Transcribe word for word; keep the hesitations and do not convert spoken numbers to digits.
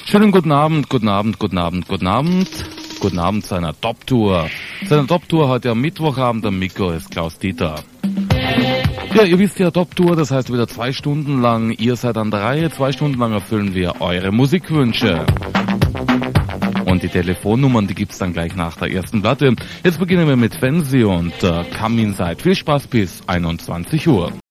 Schönen guten Abend, guten Abend, guten Abend, guten Abend. Guten Abend zu einer Top-Tour. Zu einer Top-Tour heute am Mittwochabend. Am Mikro ist Klaus Dieter. Ja, ihr wisst ja, Top-Tour, das heißt wieder zwei Stunden lang. Ihr seid an der Reihe. Zwei Stunden lang erfüllen wir eure Musikwünsche. Und die Telefonnummern, die gibt's dann gleich nach der ersten Platte. Jetzt beginnen wir mit Fancy und uh, Come Inside. Viel Spaß bis einundzwanzig Uhr.